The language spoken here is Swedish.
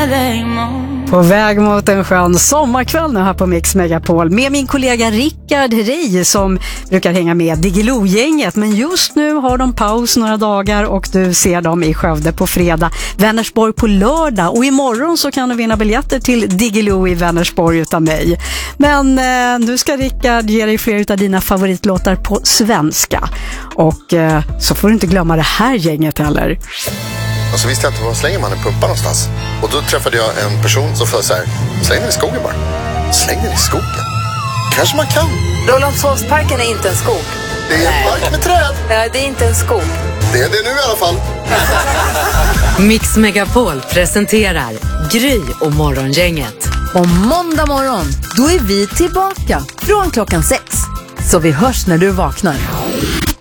På väg mot en skön sommarkväll nu här på Mix Megapol med min kollega Rickard Herrey som brukar hänga med Diggiloo-gänget, men just nu har de paus några dagar och du ser dem i Skövde på fredag, Vänersborg på lördag och imorgon så kan du vinna biljetter till Diggiloo i Vänersborg utav mig. Men nu ska Rickard ge dig fler utav dina favoritlåtar på svenska och så får du inte glömma det här gänget heller. Och så visste jag inte var slänger man en pumpa någonstans. Och då träffade jag en person som sa så här: släng den i skogen bara. Släng den i skogen? Kanske man kan. Rålambshovsparken är inte en skog. Det är en park med träd. Nej, det är inte en skog. Det är det nu i alla fall. Mix Megapol presenterar Gry och Morgongänget. Om måndag morgon, då är vi tillbaka från 6:00. Så vi hörs när du vaknar.